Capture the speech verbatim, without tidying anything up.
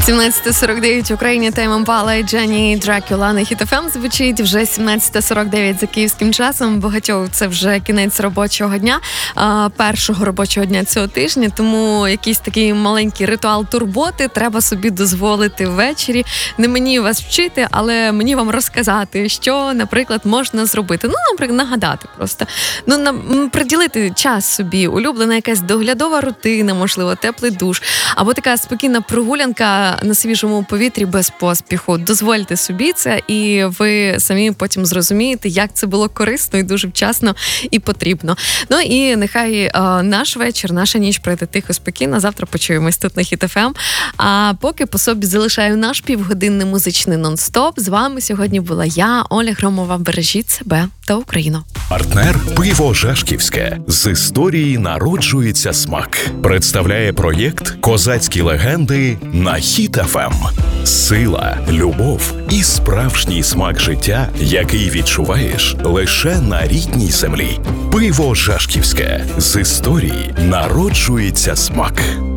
сімнадцята сорок дев'ять в Україні, Тейм Імпала і Дженні Дракула на Хіт еф ем звучить. Вже сімнадцята сорок дев'ять за київським часом. Багатьох це вже кінець робочого дня, першого робочого дня цього тижня, тому якийсь такий маленький ритуал турботи треба собі дозволити ввечері. Не мені вас вчити, але мені вам розказати, що, наприклад, можна зробити. Ну, наприклад, нагадати просто. Ну, на, приділити час собі, улюблена якась доглядова рутина, можливо, теплий душ, або така спокійна прогулянка на свіжому повітрі без поспіху. Дозвольте собі це, і ви самі потім зрозумієте, як це було корисно і дуже вчасно і потрібно. Ну і нехай е, наш вечір, наша ніч пройде тихо, спокійно. Завтра почуємось тут на Хіт еф ем. А поки по собі залишаю наш півгодинний музичний нон-стоп. З вами сьогодні була я, Оля Громова. Бережіть себе та Україну. Партнер «Пиво Жашківське». З історії народжується смак. Представляє проєкт «Козацькі легенди» на Хіт еф ем. Сила, любов і справжній смак життя, який відчуваєш лише на рідній землі. «Пиво Жашківське». З історії народжується смак.